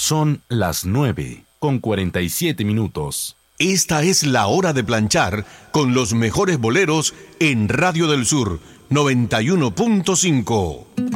Son las 9:47. Esta es la hora de planchar con los mejores boleros en Radio del Sur 91.5.